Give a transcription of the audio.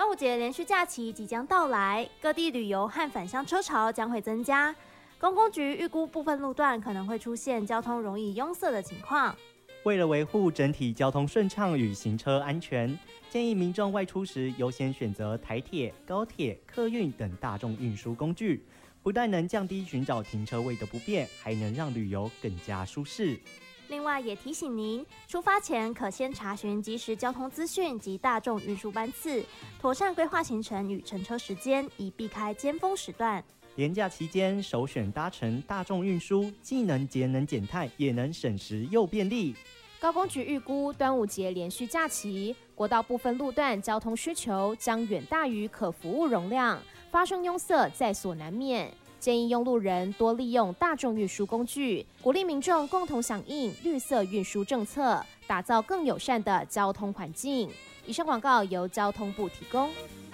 端午节连续假期即将到来，各地旅游和返乡车潮将会增加。公工局预估部分路段可能会出现交通容易拥塞的情况。 为了维护整体交通顺畅与行车安全，建议民众外出时优先选择台铁、高铁、客运等大众运输工具，不但能降低寻找停车位的不便，还能让旅游更加舒适。 另外也提醒您，出发前可先查询即时交通资讯及大众运输班次，妥善规划行程与乘车时间，以避开尖峰时段。 连假期间首选搭乘大众运输，既能节能减碳，也能省时又便利。 高工局预估端午节连续假期，国道部分路段交通需求将远大于可服务容量，发生拥塞在所难免。建议用路人多利用大众运输工具，鼓励民众共同响应绿色运输政策，打造更友善的交通环境。以上广告由交通部提供。